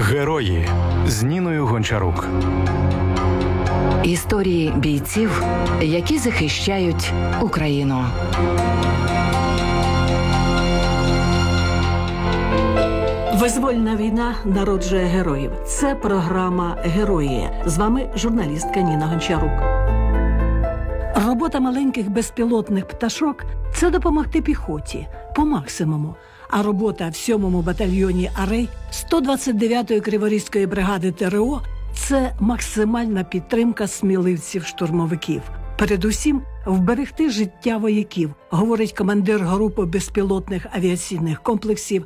Герої з Ніною Гончарук. Історії бійців, які захищають Україну. Визвольна війна народжує героїв. Це програма «Герої». З вами журналістка Ніна Гончарук. Робота маленьких безпілотних пташок – це допомогти піхоті по максимуму. А робота в 7-му батальйоні «Арей» 129-ї Криворізької бригади ТРО – це максимальна підтримка сміливців-штурмовиків. Передусім, вберегти життя вояків, говорить командир групи безпілотних авіаційних комплексів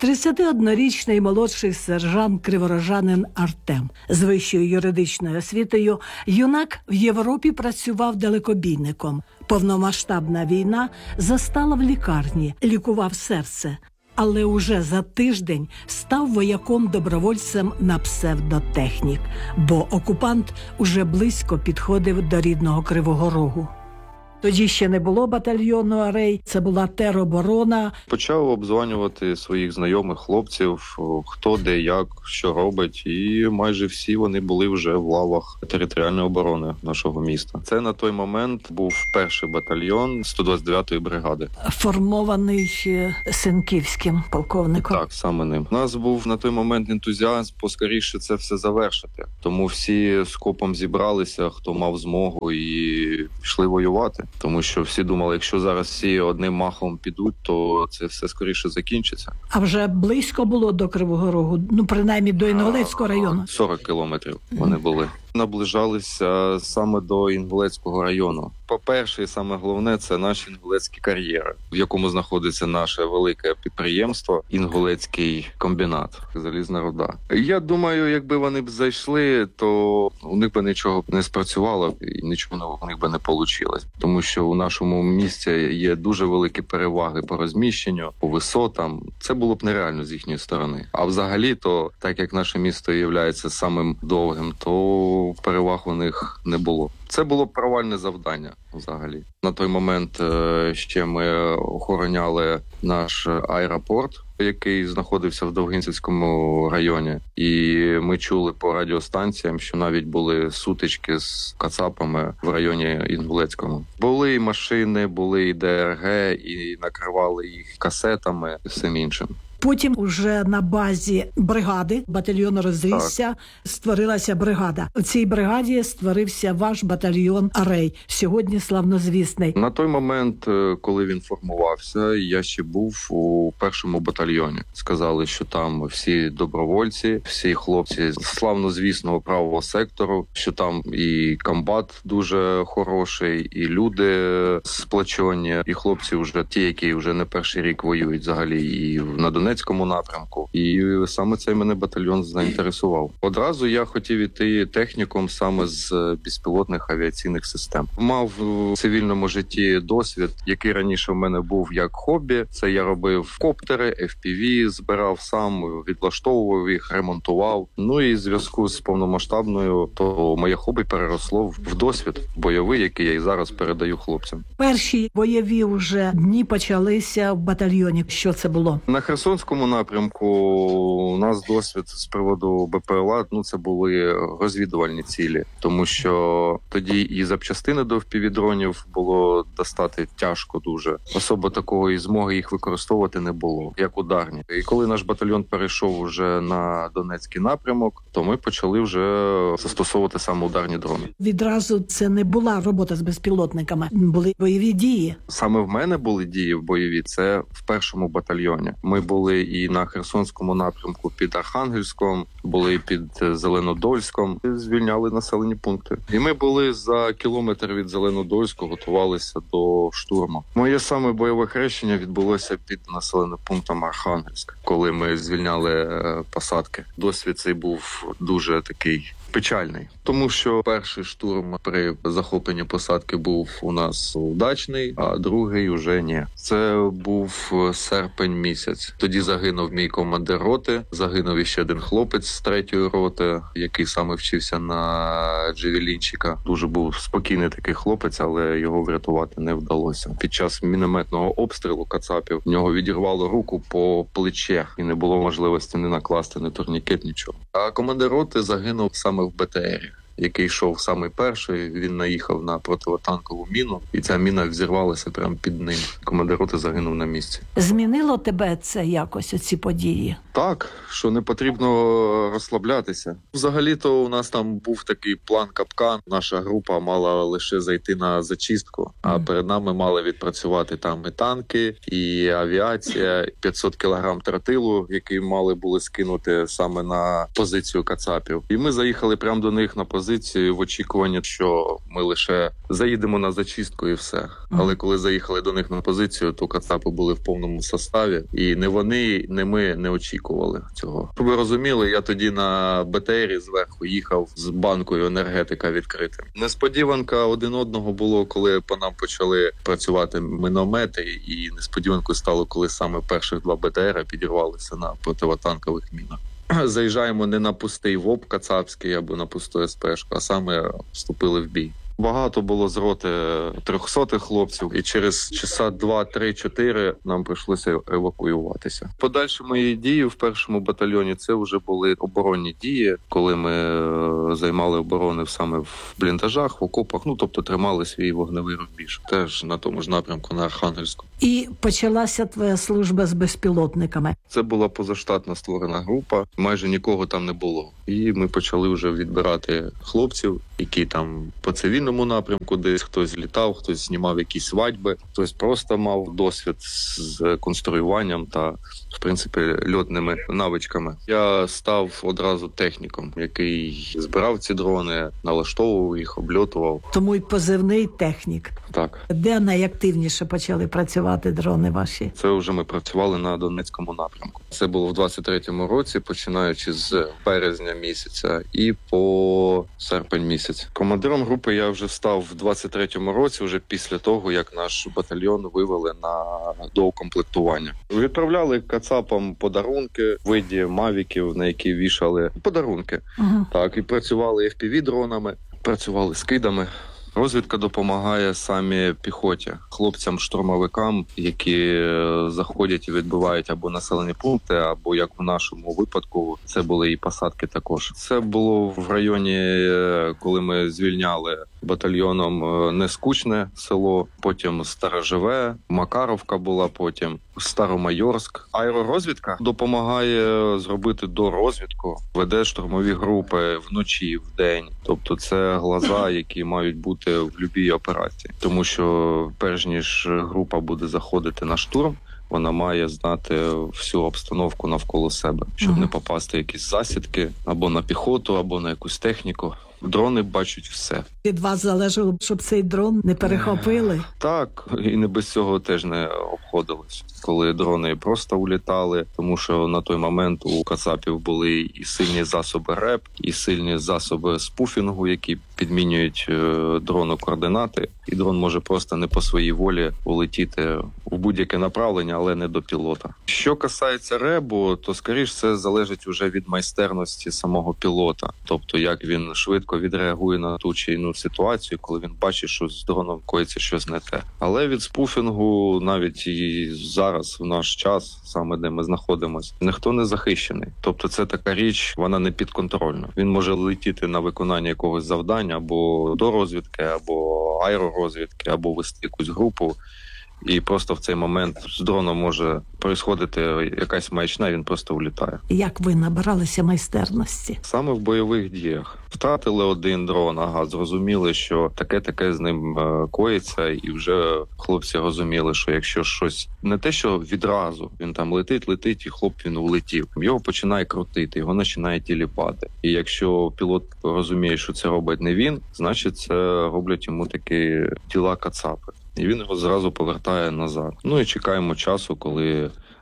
31-річний молодший сержант криворожанин Артем. З вищою юридичною освітою юнак в Європі працював далекобійником. Повномасштабна війна застала в лікарні, лікував серце. Але уже за тиждень став вояком-добровольцем на псевдотехнік, бо окупант уже близько підходив до рідного Кривого Рогу. Тоді ще не було батальйону «Арей», це була тероборона. Почав обдзвонювати своїх знайомих хлопців, хто де, як, що робить, і майже всі вони були вже в лавах територіальної оборони нашого міста. Це на той момент був перший батальйон 129-ї бригади. Формований Сенківським полковником. Так, саме ним. У нас був на той момент ентузіазм поскоріше це все завершити. Тому всі скопом зібралися, хто мав змогу, і пішли воювати. Тому що всі думали, якщо зараз всі одним махом підуть, то це все скоріше закінчиться. А вже близько було до Кривого Рогу? Ну, принаймні до Інгулецького району? 40 кілометрів вони були. Наближалися саме до Інгулецького району. По-перше, і саме головне, це наші інгулецькі кар'єри, в якому знаходиться наше велике підприємство «Інгулецький комбінат», залізна руда. Я думаю, якби вони б зайшли, то у них би нічого не спрацювало і нічого у них би не вийшло. Тому що у нашому місті є дуже великі переваги по розміщенню, по висотам. Це було б нереально з їхньої сторони. А взагалі, то так як наше місто є самим довгим, то переваг у них не було. Це було провальне завдання взагалі. На той момент ще ми охороняли наш аеропорт, який знаходився в Довгинцівському районі. І ми чули по радіостанціям, що навіть були сутички з кацапами в районі Інгулецькому. Були і машини, були і ДРГ, і накривали їх касетами і всім іншим. Потім уже на базі бригади, батальйон розрісся, створилася бригада. У цій бригаді створився ваш батальйон «Арей», сьогодні славнозвісний. На той момент, коли він формувався, я ще був у 1-му батальйоні. Сказали, що там всі добровольці, всі хлопці з славнозвісного правого сектору, що там і комбат дуже хороший, і люди сплочені, і хлопці вже ті, які вже не перший рік воюють взагалі і на Донецькому напрямку. І саме цей мене батальйон заінтересував. Одразу я хотів іти технікум саме з безпілотних авіаційних систем. Мав в цивільному житті досвід, який раніше в мене був як хобі. Це я робив коптери, FPV, збирав сам, відлаштовував їх, ремонтував. Ну і в зв'язку з повномасштабною, то моє хобі переросло в досвід бойовий, який я і зараз передаю хлопцям. Перші бойові вже дні почалися в батальйоні. Що це було? На Херсонському напрямку у нас досвід з приводу БПЛА, це були розвідувальні цілі, тому що тоді і запчастини до FPV-дронів було достати тяжко дуже. Особо такої змоги їх використовувати не було, як ударні. І коли наш батальйон перейшов вже на Донецький напрямок, то ми почали вже застосовувати саме ударні дрони. Відразу це не була робота з безпілотниками, були бойові дії. Саме в мене були дії в бойові, це в 1-му батальйоні. Ми були і на Херсонському напрямку під Архангельськом, були і під Зеленодольськом, звільняли населені пункти. І ми були за кілометр від Зеленодольського, готувалися до штурму. Моє саме бойове хрещення відбулося під населеним пунктом Архангельськ, коли ми звільняли посадки. Досвід цей був дуже такий печальний, тому що перший штурм при захопленні посадки був у нас удачний, а другий уже ні. Це був серпень місяць. Тоді Тоді загинув мій командир роти, загинув іще один хлопець з 3-ї роти, який саме вчився на джевелінчика. Дуже був спокійний такий хлопець, але його врятувати не вдалося. Під час мінометного обстрілу кацапів в нього відірвало руку по плече і не було можливості не накласти ні турнікет, нічого. А командир роти загинув саме в БТРі, який йшов самий перший. Він наїхав на противотанкову міну, і ця міна взірвалася прямо під ним. Командир роти загинув на місці. Змінило тебе це якось, оці події? Так, що не потрібно розслаблятися. Взагалі-то у нас там був такий план капкан. Наша група мала лише зайти на зачистку, а перед нами мали відпрацювати там і танки, і авіація, 500 кілограм тротилу, який мали були скинути саме на позицію кацапів. І ми заїхали прямо до них на позицію в очікуванні, що ми лише заїдемо на зачистку і все. Але коли заїхали до них на позицію, то кацапи були в повному составі. І не вони, не ми не очікували цього. Щоб ви розуміли, я тоді на БТРі зверху їхав з банкою енергетика відкритим. Несподіванка один одного було, коли по нам почали працювати міномети, і несподіванкою стало, коли саме перших 2 БТРа підірвалися на противотанкових мінах. Заїжджаємо не на пустий ВОП кацапський або на пусту СПшку, а саме вступили в бій. Багато було з роти 300-х хлопців, і через часа 2, 3, 4 нам прийшлося евакуюватися. Подальші мої дії в першому батальйоні це вже були оборонні дії, коли ми займали оборони саме в бліндажах, в окопах, тобто тримали свій вогневий рубіж. Теж на тому ж напрямку, на Архангельську. І почалася твоя служба з безпілотниками. Це була позаштатна створена група, майже нікого там не було. І ми почали вже відбирати хлопців, які там по цивільному напрямку десь хтось літав, хтось знімав якісь свадьби, хтось просто мав досвід з конструюванням та, в принципі, льотними навичками. Я став одразу техніком, який збирав ці дрони, налаштовував їх, обльотував. Тому й позивний технік. Так. Де найактивніше почали працювати дрони ваші? Це вже ми працювали на Донецькому напрямку. Це було в 23-му році, починаючи з березня місяця і по серпень місяць. Командиром групи я вже став в 23-му році, вже після того, як наш батальйон вивели на доукомплектування. Відправляли кацапам подарунки в виді мавіків, на які вішали подарунки. Так, і працювали FPV-дронами, працювали скидами. Розвідка допомагає самі піхоті, хлопцям-штурмовикам, які заходять і відбивають або населені пункти, або, як в нашому випадку, це були і посадки також. Це було в районі, коли ми звільняли батальйоном Нескучне село, потім Староживе, Макаровка була потім, Старомайорськ. Аеророзвідка допомагає зробити дорозвідку, веде штурмові групи вночі, вдень. Тобто це глаза, які мають бути в будь-якій операції. Тому що перш ніж група буде заходити на штурм, вона має знати всю обстановку навколо себе, щоб не попасти в якісь засідки або на піхоту, або на якусь техніку. Дрони бачать все. Від вас залежало, щоб цей дрон не перехопили? Так, і не без цього теж не обходилось. Коли дрони просто улітали, тому що на той момент у кацапів були і сильні засоби РЕП, і сильні засоби спуфінгу, які підмінюють дрону координати, і дрон може просто не по своїй волі улетіти в будь-яке направлення, але не до пілота. Що касається РЕБу, то, скоріш, це залежить уже від майстерності самого пілота. Тобто, як він швидко відреагує на ту чи іншу ситуацію, коли він бачить, що з дроном коїться щось не те. Але від спуфінгу, навіть і зараз, в наш час, саме де ми знаходимося, ніхто не захищений. Тобто це така річ, вона не підконтрольна. Він може летіти на виконання якогось завдання, або до розвідки, або аеророзвідки, або вести якусь групу. І просто в цей момент з дроном може происходити якась маячня, він просто улітає. Як ви набиралися майстерності? Саме в бойових діях. Втратили один дрон, зрозуміли, що таке з ним коїться, і вже хлопці розуміли, що якщо щось не те, що відразу він там летить, і хлоп він улетів. Його починає крутити, його починає тіліпати. І якщо пілот розуміє, що це робить не він, значить це роблять йому такі тіла кацапи. І він його зразу повертає назад. І чекаємо часу, коли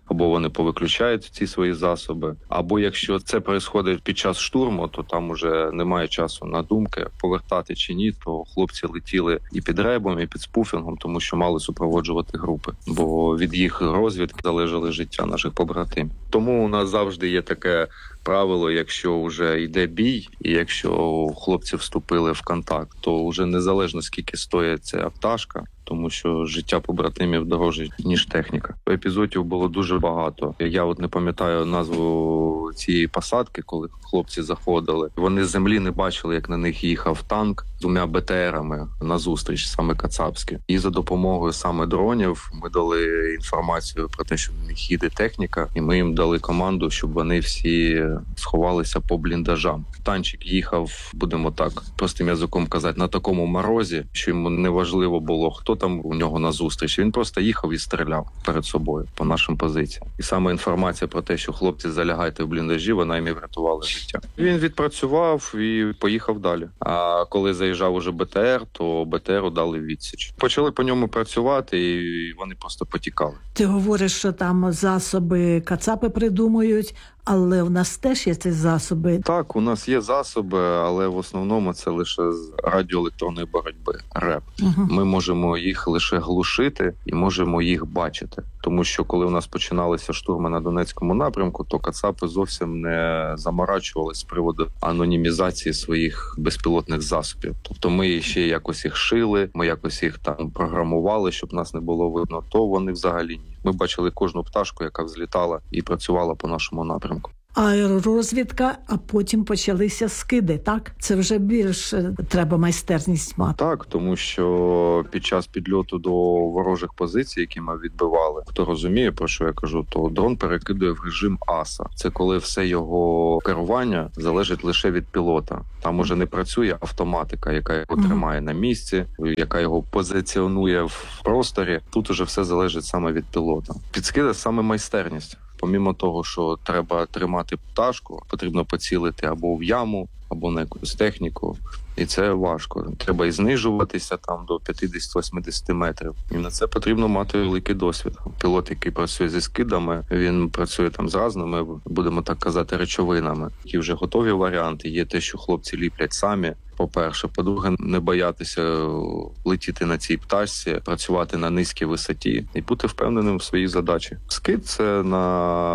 або вони повиключають ці свої засоби, або якщо це відбувається під час штурму, то там уже немає часу на думки, повертати чи ні, то хлопці летіли і під ребом, і під спуфінгом, тому що мали супроводжувати групи, бо від їх розвідки залежало життя наших побратимів. Тому у нас завжди є таке правило, якщо вже йде бій, і якщо хлопці вступили в контакт, то вже незалежно скільки стоїть ця пташка, тому що життя побратимів дороже, ніж техніка. Епізодів було дуже багато. Я не пам'ятаю назву цієї посадки, коли хлопці заходили. Вони з землі не бачили, як на них їхав танк з 2 БТРами назустріч, саме кацапські. І за допомогою саме дронів ми дали інформацію про те, що на них їде техніка, і ми їм дали команду, щоб вони всі сховалися по бліндажам. Танчик їхав, будемо так простим язиком казати, на такому морозі, що йому не важливо було, хто там у нього назустріч. Він просто їхав і стріляв перед собою по нашим позиціям. І саме інформація про те, що хлопці залягайте в бліндажі, вона їм і врятувала життя. Він відпрацював і поїхав далі. А коли заїжджав уже БТР, то БТРу дали відсіч. Почали по ньому працювати, і вони просто потікали. Ти говориш, що там засоби кацапи придумують, але в нас теж є ці засоби. Так, у нас є засоби, але в основному це лише з радіоелектронної боротьби, РЕП. Ми можемо їх лише глушити і можемо їх бачити. Тому що коли у нас починалися штурми на Донецькому напрямку, то кацапи зовсім не заморачувалися з приводу анонімізації своїх безпілотних засобів. Тобто ми ще якось їх шили, ми якось їх там програмували, щоб нас не було видно, то вони взагалі ні. Ми бачили кожну пташку, яка взлітала і працювала по нашому напрямку. Аеророзвідка, а потім почалися скиди, так? Це вже більш треба майстерність мати. Так, тому що під час підльоту до ворожих позицій, які ми відбивали, хто розуміє, про що я кажу, то дрон перекидує в режим АСА. Це коли все його керування залежить лише від пілота. Там уже не працює автоматика, яка його тримає на місці, яка його позиціонує в просторі. Тут уже все залежить саме від пілота. Підскиди саме майстерність. Помімо того, що треба тримати пташку, потрібно поцілити або в яму, або на якусь техніку. І це важко. Треба і знижуватися там до 50-80 метрів. І на це потрібно мати великий досвід. Пілот, який працює зі скидами, він працює там з разними, будемо так казати, речовинами. Які вже готові варіанти. Є те, що хлопці ліплять самі. По-перше. По-друге, не боятися летіти на цій пташці, працювати на низькій висоті і бути впевненим в своїй задачі. Скид – це на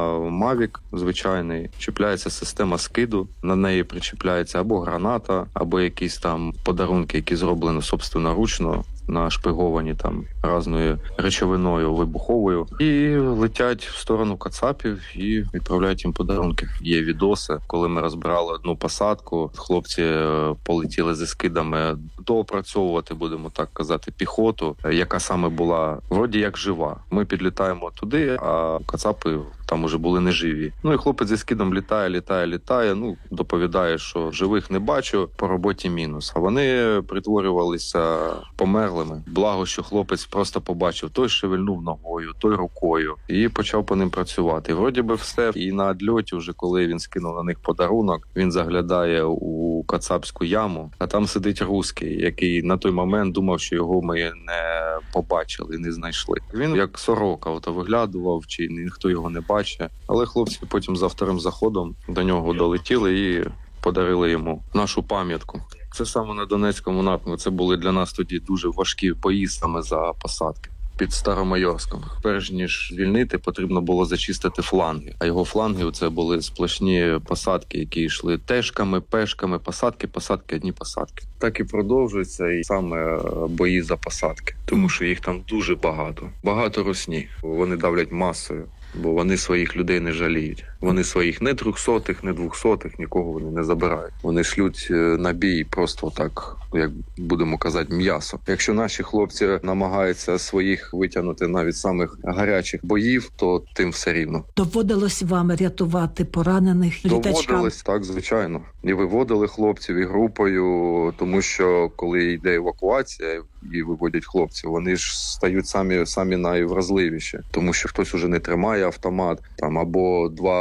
Mavic звичайний. Чіпляється система скиду, на неї причіпляється або граната, або якісь там подарунки, які зроблені собственноручно, нашпиговані там разною речовиною вибуховою, і летять в сторону кацапів і відправляють їм подарунки. Є відоси, коли ми розбирали одну посадку, хлопці полетіли зі скидами доопрацьовувати, будемо так казати, піхоту, яка саме була вроді як жива. Ми підлітаємо туди, а кацапи там уже були неживі. Ну і хлопець зі скидом літає, доповідає, що живих не бачу, по роботі мінус. А вони притворювалися померлими. Благо, що хлопець просто побачив, той шевельнув ногою, той рукою, і почав по ним працювати. І вроді би все. І на відльоті, вже коли він скинув на них подарунок, він заглядає у кацапську яму, а там сидить русський, який на той момент думав, що його ми не побачили, не знайшли. Він як сорока виглядував, чи ніхто його не бачив. Але хлопці потім за вторим заходом до нього долетіли і подарили йому нашу пам'ятку. Це саме на Донецькому напрямку. Це були для нас тоді дуже важкі бої саме за посадки. Під Старомайорськом. Перш ніж звільнити, потрібно було зачистити фланги. А його фланги – це були сплошні посадки, які йшли тешками, пешками, посадки, одні посадки. Так і продовжується, і саме бої за посадки. Тому що їх там дуже багато. Багато русні. Вони давлять масою. Бо вони своїх людей не жаліють. Вони своїх не 300-х, не 200-х, нікого вони не забирають. Вони шлють на бій просто так, як будемо казати, м'ясо. Якщо наші хлопці намагаються своїх витягнути навіть з самих гарячих боїв, то тим все рівно. Доводилось вам рятувати поранених літачкам? Доводилось, так, звичайно. І виводили хлопців, і групою, тому що коли йде евакуація і виводять хлопців, вони ж стають самі найвразливіші, тому що хтось уже не тримає автомат, там або два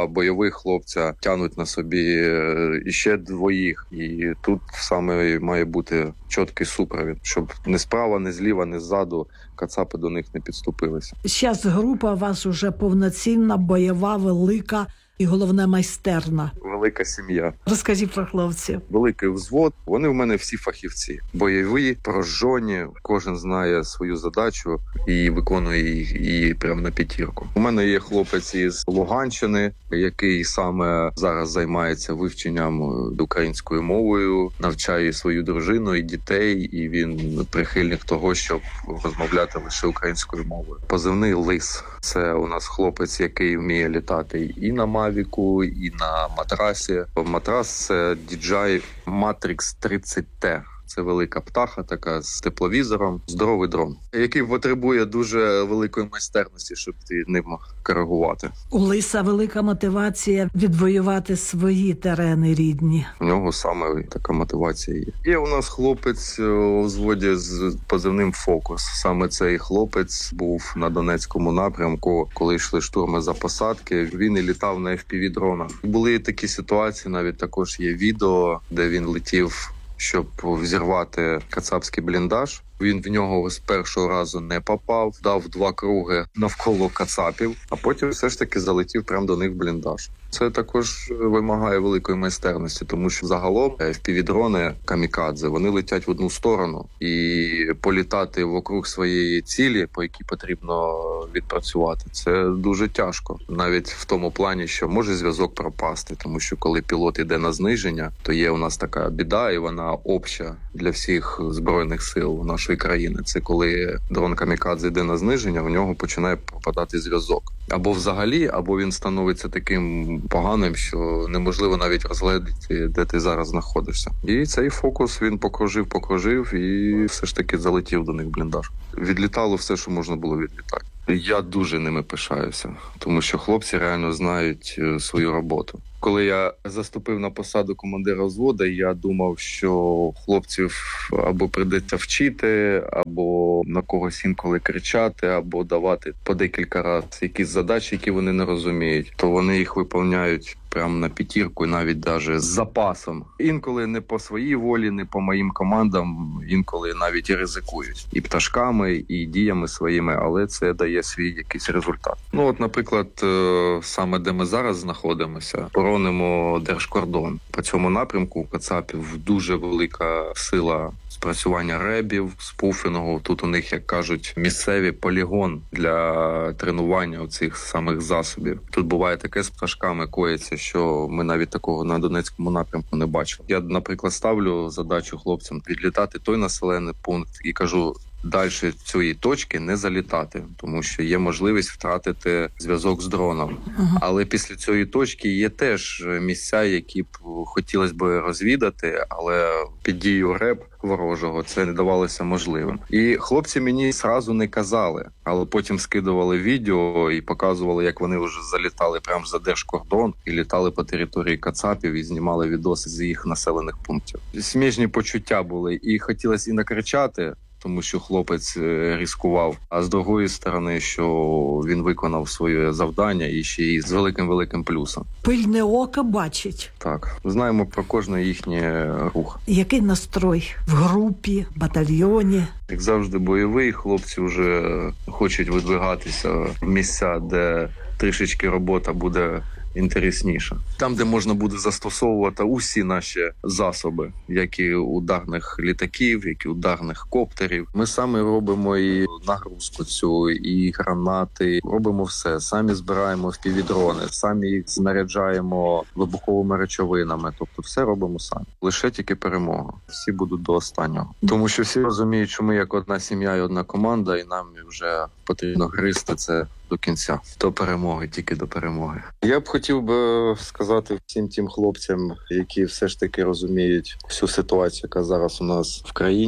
бойових хлопця тягнуть на собі іще двоїх. І тут саме має бути чіткий супровід, щоб не справа, не зліва, не ззаду кацапи до них не підступилися. Зараз група у вас уже повноцінна, бойова, велика і головне майстерна. Велика сім'я. Розкажіть про хлопців. Великий взвод. Вони в мене всі фахівці. Бойові, прожжені. Кожен знає свою задачу і виконує її прямо на п'ятірку. У мене є хлопець із Луганщини, який саме зараз займається вивченням українською мовою, навчає свою дружину і дітей, і він прихильник того, щоб розмовляти лише українською мовою. Позивний Лис. Це у нас хлопець, який вміє літати і на Мавіку, і на матрасі. Матрас – це DJI Matrix 30T. Це велика птаха така з тепловізором, здоровий дрон, який потребує дуже великої майстерності, щоб ним коригувати. У Лиса велика мотивація відвоювати свої терени рідні. У нього саме така мотивація є. Є у нас хлопець у взводі з позивним «Фокус». Саме цей хлопець був на Донецькому напрямку, коли йшли штурми за посадки. Він і літав на FPV-дронах. Були такі ситуації, навіть також є відео, де він летів, щоб взірвати кацапський бліндаж. Він в нього з першого разу не попав, дав 2 круги навколо кацапів, а потім все ж таки залетів прямо до них в бліндаж. Це також вимагає великої майстерності, тому що загалом FPV-дрони камікадзе, вони летять в одну сторону, і політати вокруг своєї цілі, по якій потрібно відпрацювати, це дуже тяжко. Навіть в тому плані, що може зв'язок пропасти, тому що коли пілот йде на зниження, то є у нас така біда, і вона обща для всіх збройних сил нашої країни. Це коли дрон камікадзе йде на зниження, у нього починає пропадати зв'язок. Або взагалі, або він становиться таким поганим, що неможливо навіть розгледіти, де ти зараз знаходишся. І цей фокус він покружив і все ж таки залетів до них в бліндаж. Відлітало все, що можна було відлітати. Я дуже ними пишаюся, тому що хлопці реально знають свою роботу. Коли я заступив на посаду командира взводу, я думав, що хлопців або прийдеться вчити, або на когось інколи кричати, або давати по декілька разів якісь задачі, які вони не розуміють. То вони їх виконують прямо на п'ятірку, і навіть даже з запасом. Інколи не по своїй волі, не по моїм командам, інколи навіть і ризикують. І пташками, і діями своїми, але це дає свій якийсь результат. Ну от, наприклад, саме де ми зараз знаходимося, боронимо держкордон. По цьому напрямку у кацапів дуже велика сила спрацювання ребів, спуфінгу. Тут у них, як кажуть, місцевий полігон для тренування цих самих засобів. Тут буває таке з пташками коїться, що ми навіть такого на Донецькому напрямку не бачили. Я, наприклад, ставлю задачу хлопцям відлітати той населений пункт і кажу, далі цієї точки не залітати, тому що є можливість втратити зв'язок з дроном. Але після цієї точки є теж місця, які б хотілося б розвідати, але під дією РЕБ ворожого це не давалося можливим. І хлопці мені зразу не казали, але потім скидували відео і показували, як вони вже залітали прямо за держкордон і літали по території кацапів і знімали відоси з їх населених пунктів. Сміжні почуття були, і хотілося і накричати, тому що хлопець ризикував, а з другої сторони, що він виконав своє завдання і ще й з великим плюсом. Пильне око бачить. Так, знаємо про кожний їхній рух. Який настрой в групі, батальйоні? Як завжди бойовий, хлопці вже хочуть видвигатися в місця, де трішечки робота буде інтересніша. Там, де можна буде застосовувати усі наші засоби, як і ударних літаків, як і ударних коптерів. Ми самі робимо і нагрузку цю, і гранати. Робимо все. Самі збираємо FPV-дрони, самі їх знаряджаємо вибуховими речовинами. Тобто все робимо самі. Лише тільки перемога. Всі будуть до останнього. Тому що всі розуміють, що ми як одна сім'я і одна команда, і нам вже потрібно гризти це до кінця. До перемоги, тільки до перемоги. Я б хотів би сказати всім тим хлопцям, які все ж таки розуміють всю ситуацію, яка зараз у нас в країні,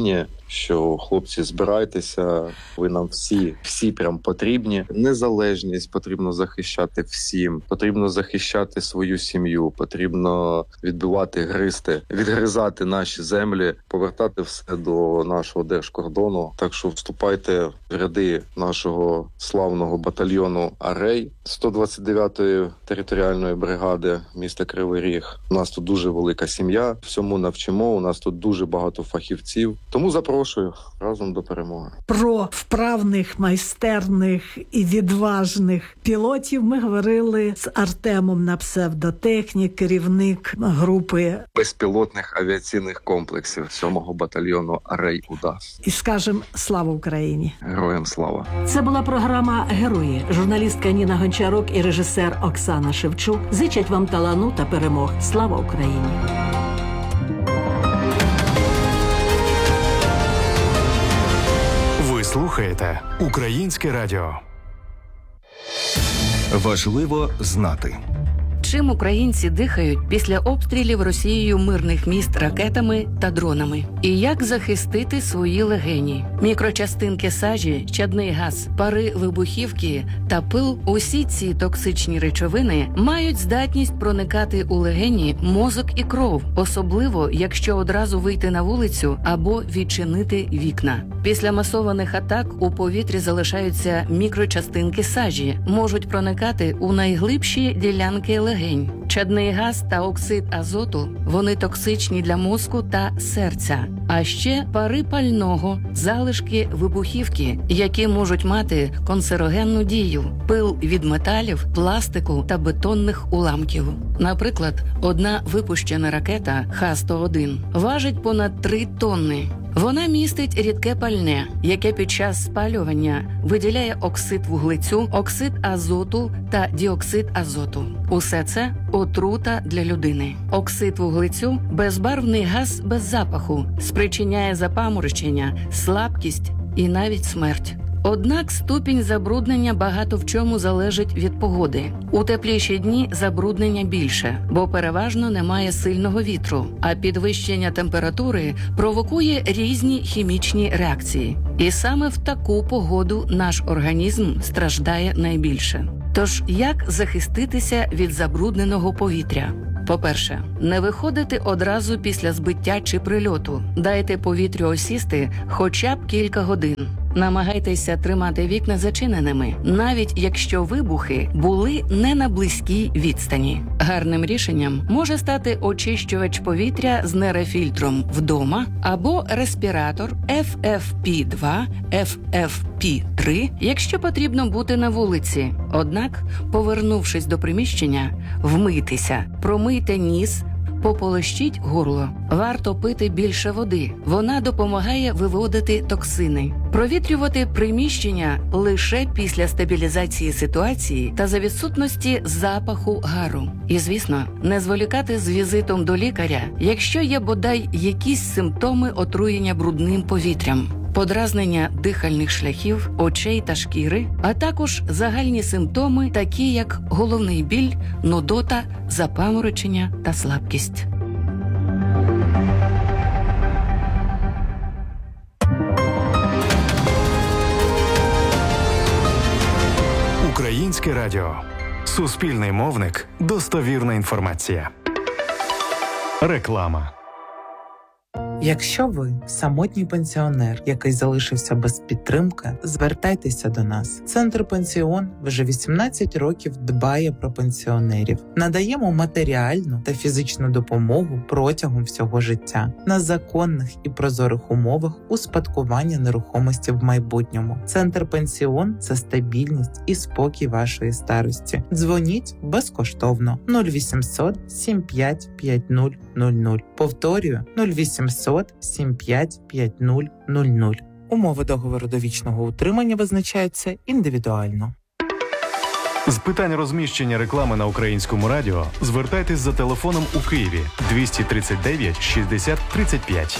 що хлопці, збирайтеся, ви нам всі прям потрібні. Незалежність потрібно захищати всім, потрібно захищати свою сім'ю, потрібно відгризати наші землі, повертати все до нашого держкордону. Так що вступайте в ряди нашого славного батальйону «Арей» 129-ї територіальної бригади міста Кривий Ріг. У нас тут дуже велика сім'я, всьому навчимо, у нас тут дуже багато фахівців. Тому запрошую разом до перемоги. Про вправних, майстерних і відважних пілотів ми говорили з Артемом на псевдотехнік, керівник групи Безпілотних авіаційних комплексів 7-го батальйону «Арей УДАС». і скажем «Слава Україні». Героям слава! Це була програма «Герої». Журналістка Ніна Гончарук і режисер Оксана Шевчук зичать вам талану та перемог. Слава Україні! Ви слухаєте Українське радіо. Важливо знати. Чим українці дихають після обстрілів Росією мирних міст ракетами та дронами? І як захистити свої легені? Мікрочастинки сажі, чадний газ, пари вибухівки та пил – усі ці токсичні речовини мають здатність проникати у легені, мозок і кров, особливо, якщо одразу вийти на вулицю або відчинити вікна. Після масованих атак у повітрі залишаються мікрочастинки сажі, можуть проникати у найглибші ділянки легень. Чадний газ та оксид азоту – вони токсичні для мозку та серця. А ще пари пального, залишки вибухівки, які можуть мати канцерогенну дію, пил від металів, пластику та бетонних уламків. Наприклад, одна випущена ракета Х-101 важить понад 3 тонни. Вона містить рідке пальне, яке під час спалювання виділяє оксид вуглецю, оксид азоту та діоксид азоту. Усе це отрута для людини. Оксид вуглецю – безбарвний газ без запаху, спричиняє запаморочення, слабкість і навіть смерть. Однак ступінь забруднення багато в чому залежить від погоди. У тепліші дні забруднення більше, бо переважно немає сильного вітру, а підвищення температури провокує різні хімічні реакції. І саме в таку погоду наш організм страждає найбільше. Тож, як захиститися від забрудненого повітря? По-перше, не виходити одразу після збиття чи прильоту. Дайте повітрю осісти хоча б кілька годин. Намагайтеся тримати вікна зачиненими, навіть якщо вибухи були не на близькій відстані. Гарним рішенням може стати очищувач повітря з нерефільтром вдома або респіратор FFP2, FFP3, якщо потрібно бути на вулиці. Однак, повернувшись до приміщення, вмийтеся, промийте ніс, пополощіть горло. Варто пити більше води. Вона допомагає виводити токсини. Провітрювати приміщення лише після стабілізації ситуації та за відсутності запаху гару. І, звісно, не зволікати з візитом до лікаря, якщо є бодай якісь симптоми отруєння брудним повітрям. Подразнення дихальних шляхів, очей та шкіри, а також загальні симптоми, такі як головний біль, нудота, запаморочення та слабкість. Українське радіо. Суспільний мовник. Достовірна інформація. Реклама. Якщо ви самотній пенсіонер, який залишився без підтримки, звертайтеся до нас. Центр «Пенсіон» вже 18 років дбає про пенсіонерів. Надаємо матеріальну та фізичну допомогу протягом всього життя на законних і прозорих умовах успадкування нерухомості в майбутньому. Центр «Пенсіон» – це стабільність і спокій вашої старості. Дзвоніть безкоштовно 0800 75 50 00. Повторюю 0800 75 5000. Умови договору довічного утримання визначаються індивідуально. З питань розміщення реклами на Українському радіо звертайтесь за телефоном у Києві 239 60 35.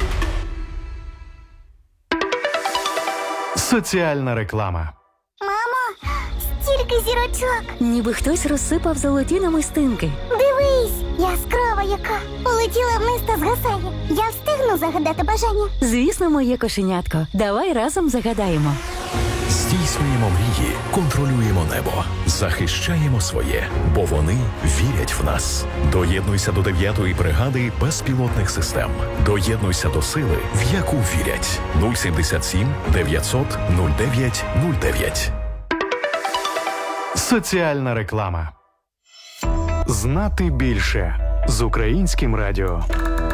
Соціальна реклама. Мамо, стільки зірочок. Ніби хтось розсипав золоті намистинки. Дивись, яскрава яка? Полетіла вниз та згасає. Я встигну загадати бажання? Звісно, моє кошенятко. Давай разом загадаємо. Здійснюємо мрії, контролюємо небо, захищаємо своє, бо вони вірять в нас. Доєднуйся до 9-ї бригади безпілотних систем. Доєднуйся до сили, в яку вірять. 077 900 09 09. Соціальна реклама. Знати більше з Українським радіо.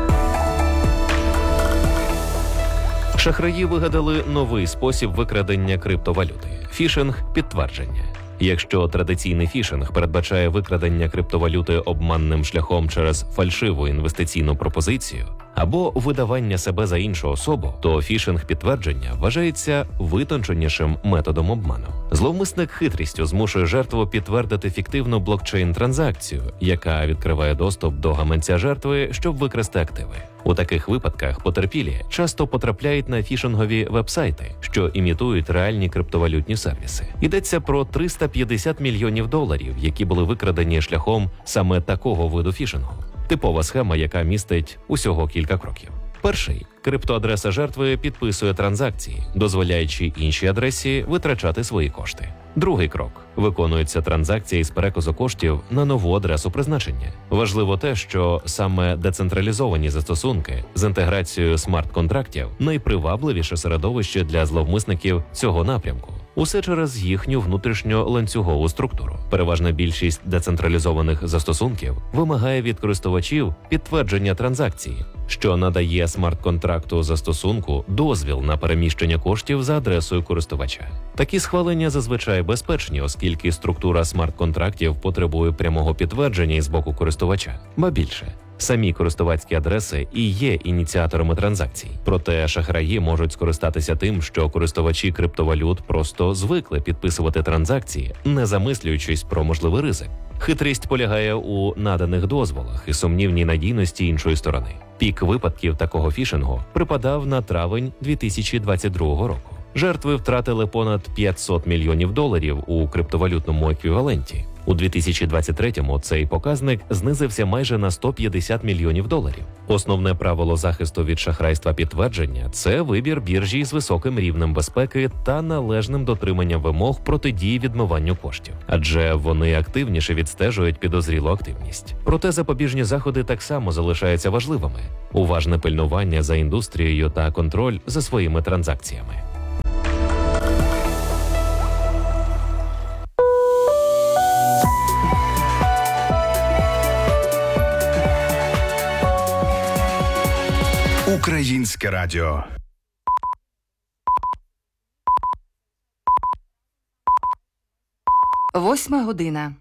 Шахраї вигадали новий спосіб викрадення криптовалюти – фішинг-підтвердження. Якщо традиційний фішинг передбачає викрадення криптовалюти обманним шляхом через фальшиву інвестиційну пропозицію або видавання себе за іншу особу, то фішинг-підтвердження вважається витонченішим методом обману. Зловмисник хитрістю змушує жертву підтвердити фіктивну блокчейн-транзакцію, яка відкриває доступ до гаманця жертви, щоб викрасти активи. У таких випадках потерпілі часто потрапляють на фішингові вебсайти, що імітують реальні криптовалютні сервіси. Йдеться про $350 мільйонів, які були викрадені шляхом саме такого виду фішингу. Типова схема, яка містить усього кілька кроків. Перший – криптоадреса жертви підписує транзакції, дозволяючи іншій адресі витрачати свої кошти. Другий крок – виконується транзакція із переказу коштів на нову адресу призначення. Важливо те, що саме децентралізовані застосунки з інтеграцією смарт-контрактів – найпривабливіше середовище для зловмисників цього напрямку. Усе через їхню внутрішньо-ланцюгову структуру. Переважна більшість децентралізованих застосунків вимагає від користувачів підтвердження транзакції, що надає смарт-контракту застосунку дозвіл на переміщення коштів за адресою користувача. Такі схвалення зазвичай безпечні, оскільки структура смарт-контрактів потребує прямого підтвердження із боку користувача. Ба більше, самі користувацькі адреси і є ініціаторами транзакцій. Проте шахраї можуть скористатися тим, що користувачі криптовалют просто звикли підписувати транзакції, не замислюючись про можливий ризик. Хитрість полягає у наданих дозволах і сумнівній надійності іншої сторони. Пік випадків такого фішингу припадав на травень 2022 року. Жертви втратили понад $500 мільйонів у криптовалютному еквіваленті. У 2023-му цей показник знизився майже на $150 мільйонів. Основне правило захисту від шахрайства підтвердження – це вибір біржі з високим рівнем безпеки та належним дотриманням вимог протидії відмиванню коштів. Адже вони активніше відстежують підозрілу активність. Проте запобіжні заходи так само залишаються важливими. Уважне пильнування за індустрією та контроль за своїми транзакціями. Українське радіо. Восьма година.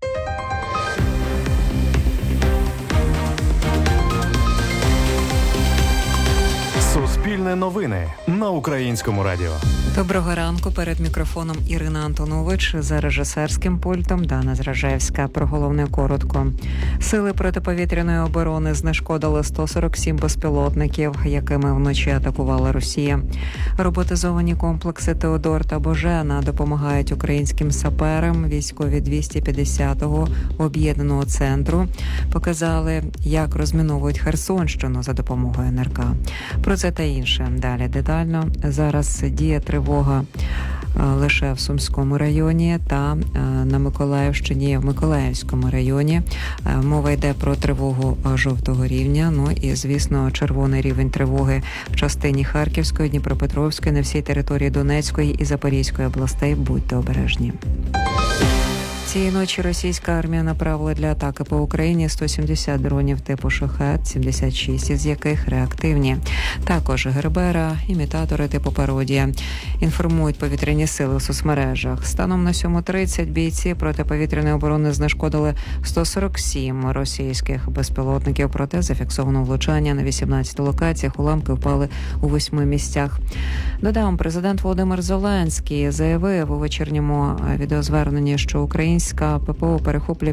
Суспільне новини на Українському радіо. Доброго ранку. Перед мікрофоном Ірина Антонович, за режисерським пультом Дана Зражевська. Про головне коротко. Сили протиповітряної оборони знешкодили 147 безпілотників, якими вночі атакувала Росія. Роботизовані комплекси «Теодор» та «Божена» допомагають українським саперам. Військові 250-го об'єднаного центру показали, як розміновують Херсонщину за допомогою НРК. Про це та інше далі детально. Зараз діє тривога лише в Сумському районі та на Миколаївщині, в Миколаївському районі. Мова йде про тривогу жовтого рівня. Ну і, звісно, червоний рівень тривоги в частині Харківської, Дніпропетровської, на всій території Донецької і Запорізької областей. Будьте обережні. Цієї ночі російська армія направила для атаки по Україні 170 дронів типу «Шахед», 76 із яких реактивні. Також «Гербера», імітатори типу «Пародія». Інформують повітряні сили у соцмережах. Станом на 7:30 бійці протиповітряної оборони знешкодили 147 російських безпілотників, проте зафіксовано влучання на 18 локаціях, уламки впали у 8 місцях. Додам, президент Володимир Зеленський заявив у вечірньому відеозверненні, що українські українська ППО перехоплює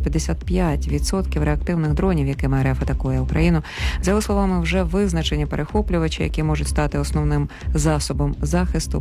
55% реактивних дронів, якими РФ атакує Україну. За його словами, вже визначені перехоплювачі, які можуть стати основним засобом захисту.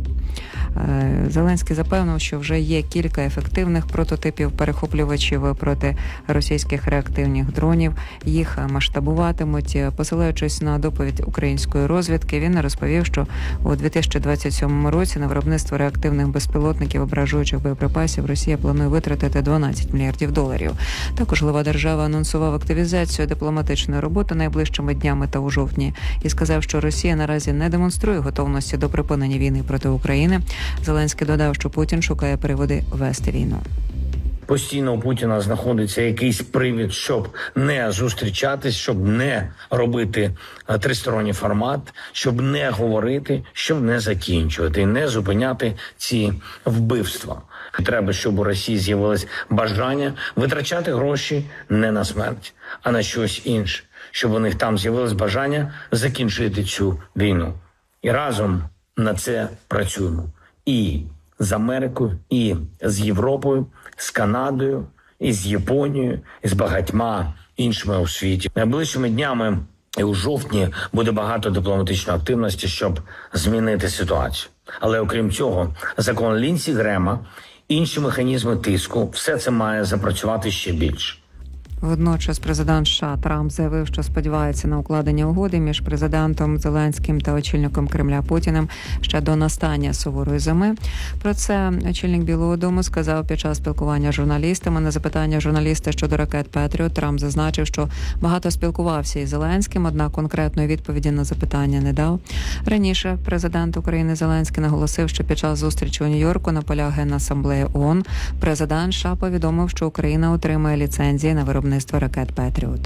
Зеленський запевнив, що вже є кілька ефективних прототипів перехоплювачів проти російських реактивних дронів. Їх масштабуватимуть. Посилаючись на доповідь української розвідки, він розповів, що у 2027 році на виробництво реактивних безпілотників ображуючих боєприпасів Росія планує витратити $12 мільярдів. Також глава держави анонсував активізацію дипломатичної роботи найближчими днями та у жовтні і сказав, що Росія наразі не демонструє готовності до припинення війни проти України. Зеленський додав, що Путін шукає приводи вести війну. Постійно у Путіна знаходиться якийсь привід, щоб не зустрічатись, щоб не робити тристоронній формат, щоб не говорити, щоб не закінчувати і не зупиняти ці вбивства. Треба, щоб у Росії з'явилось бажання витрачати гроші не на смерть, а на щось інше. Щоб у них там з'явилось бажання закінчити цю війну. І разом на це працюємо. І з Америкою, і з Європою, з Канадою, і з Японією, і з багатьма іншими у світі. Найближчими днями і у жовтні буде багато дипломатичної активності, щоб змінити ситуацію. Але окрім цього, закон Лінсі Грема, інші механізми тиску, все це має запрацювати ще більше. Водночас президент США Трамп заявив, що сподівається на укладення угоди між президентом Зеленським та очільником Кремля Путіним ще до настання суворої зими. Про це очільник Білого дому сказав під час спілкування з журналістами. На запитання журналіста щодо ракет «Петріот» Трамп зазначив, що багато спілкувався із Зеленським, однак конкретної відповіді на запитання не дав. Раніше президент України Зеленський наголосив, що під час зустрічі у Нью-Йорку на полях Генасамблеї ООН президент США повідомив, що Україна отримає ліцензії на виробництво ракет «Петріот».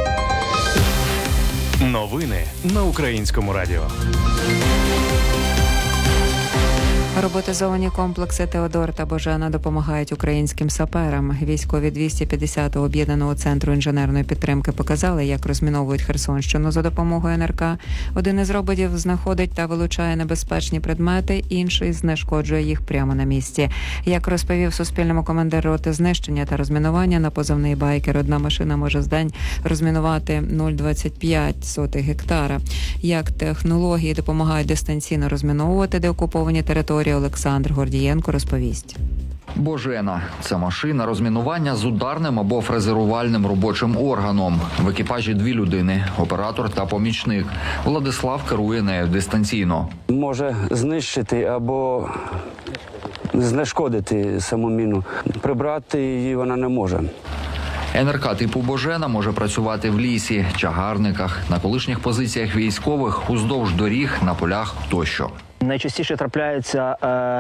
Новини на Українському радіо. Роботизовані комплекси «Теодор» та «Божена» допомагають українським саперам. Військові 250-го об'єднаного центру інженерної підтримки показали, як розміновують Херсонщину за допомогою НРК. Один із роботів знаходить та вилучає небезпечні предмети, інший знешкоджує їх прямо на місці. Як розповів Суспільному командир роти знищення та розмінування на позивний «Байкер», одна машина може з день розмінувати 0,25 гектара. Як технології допомагають дистанційно розміновувати деокуповані території, Олександр Гордієнко розповість. «Божена» – це машина розмінування з ударним або фрезерувальним робочим органом. В екіпажі 2 людини – оператор та помічник. Владислав керує нею дистанційно. Може знищити або знешкодити саму міну. Прибрати її вона не може. НРК типу «Божена» може працювати в лісі, чагарниках, на колишніх позиціях військових, уздовж доріг, на полях тощо. Найчастіше трапляються